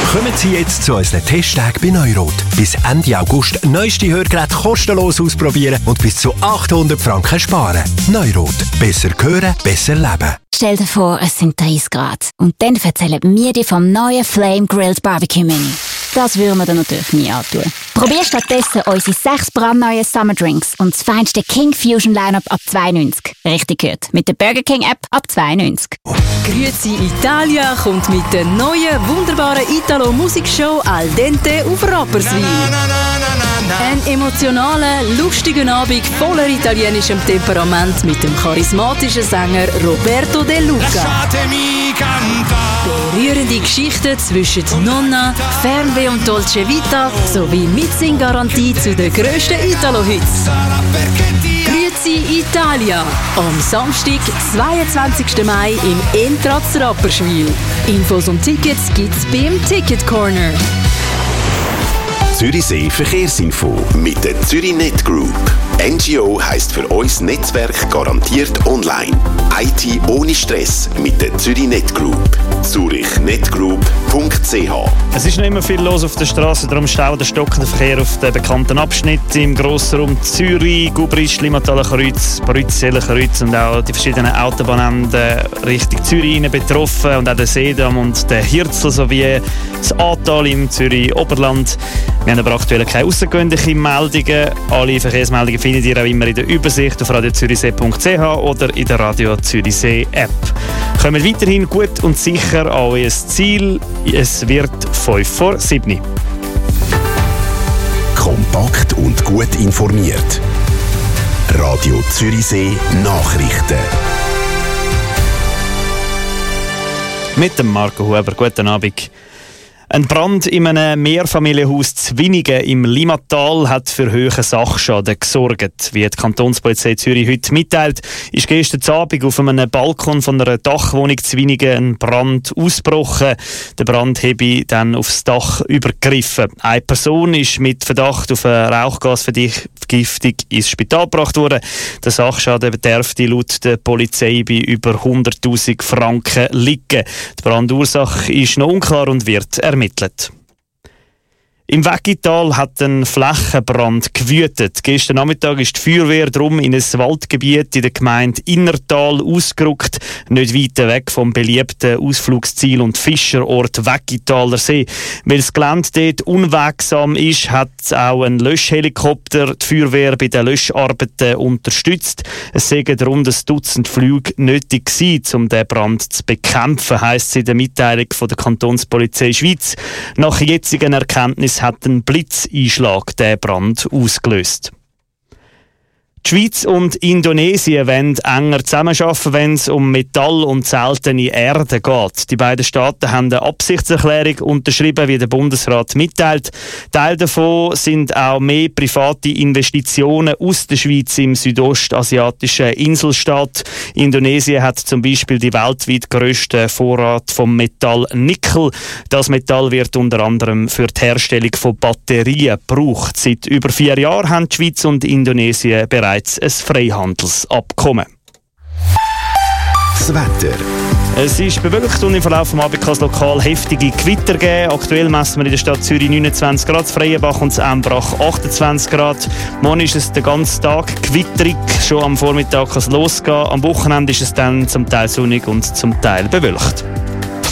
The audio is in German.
Kommen Sie jetzt zu unseren Testtagen bei Neurot. Bis Ende August neueste Hörgeräte kostenlos ausprobieren und bis zu 800 Franken sparen. Neurot. Besser hören, besser leben. Stell dir vor, es sind 30 Grad. Und dann erzählen wir dir vom neuen Flame Grilled Barbecue Mini. Das würden wir dir natürlich nie antun. Probier stattdessen unsere 6 brandneuen Summer Drinks und das feinste King Fusion Lineup ab 2,90. Richtig gehört. Mit der Burger King App ab 2,90. Grüezi Italia kommt mit der neuen, wunderbaren Italo-Musikshow Al Dente auf Rapperswil. Ein emotionaler, lustiger Abend voller italienischem Temperament mit dem charismatischen Sänger Roberto De Luca. Berührende Geschichten zwischen Nonna, Fernweh und Dolce Vita sowie Mitsing-Garantie zu den grössten Italo-Hits. Grüezi Italia am Samstag, 22. Mai im Entratz Rapperswil. Infos und Tickets gibt's beim Ticket Corner. Zürichsee Verkehrsinfo mit der Zürichnet Group. NGO heisst für uns Netzwerk garantiert online. IT ohne Stress mit der Zürichnet Group. zurichnetgroup.ch. Es ist noch immer viel los auf der Straße, darum staut der stockende Verkehr auf den bekannten Abschnitten im Grossraum Zürich, Gubrist, Limmathaler Kreuz, Barütz-Seeler Kreuz und auch die verschiedenen Autobahnenden Richtung Zürich rein betroffen und auch der Seedamm und der Hirzel sowie das Ahrtal im Zürich-Oberland. Wir haben aber aktuell keine außergewöhnlichen Meldungen. Alle Verkehrsmeldungen findet ihr auch immer in der Übersicht auf radiozürichsee.ch oder in der Radio Zürichsee App. Kommt weiterhin gut und sicher an euer Ziel. Es wird 6:55. Kompakt und gut informiert. Radio Zürichsee Nachrichten. Mit dem Marco Huber. Guten Abend. Ein Brand in einem Mehrfamilienhaus Zwinigen im Limmattal hat für hohen Sachschaden gesorgt. Wie die Kantonspolizei Zürich heute mitteilt, ist gestern Abend auf einem Balkon von einer Dachwohnung Zwinigen ein Brand ausgebrochen. Der Brand habe dann aufs Dach übergriffen. Eine Person ist mit Verdacht auf eine Rauchgasvergiftung ins Spital gebracht worden. Der Sachschaden dürfte laut der Polizei bei über 100'000 Franken liegen. Die Brandursache ist noch unklar und wird ermittelt. Im Weggital hat ein Flächenbrand gewütet. Gestern Nachmittag ist die Feuerwehr drum in ein Waldgebiet in der Gemeinde Innertal ausgerückt, nicht weit weg vom beliebten Ausflugsziel und Fischerort Weggitaler See. Weil das Gelände dort unwegsam ist, hat auch ein Löschhelikopter die Feuerwehr bei den Löscharbeiten unterstützt. Es seien rund ein Dutzend Flüge nötig gewesen, um den Brand zu bekämpfen, heisst es in der Mitteilung von der Kantonspolizei Schweiz. Nach jetzigen Erkenntnissen hat ein Blitzeinschlag den Brand ausgelöst. Die Schweiz und Indonesien wollen enger zusammenarbeiten, wenn es um Metall und seltene Erde geht. Die beiden Staaten haben eine Absichtserklärung unterschrieben, wie der Bundesrat mitteilt. Teil davon sind auch mehr private Investitionen aus der Schweiz im südostasiatischen Inselstaat. Indonesien hat zum Beispiel die weltweit grössten Vorrat vom Metall Nickel. Das Metall wird unter anderem für die Herstellung von Batterien gebraucht. Seit über 4 Jahren haben die Schweiz und Indonesien bereits ein Freihandelsabkommen. Das Wetter. Es ist bewölkt und im Verlauf des Abends kann es lokal heftige Gewitter geben. Aktuell messen wir in der Stadt Zürich 29 Grad, das Freienbach und das Embrach 28 Grad. Morgen ist es den ganzen Tag gewitterig, schon am Vormittag kann es losgehen. Am Wochenende ist es dann zum Teil sonnig und zum Teil bewölkt.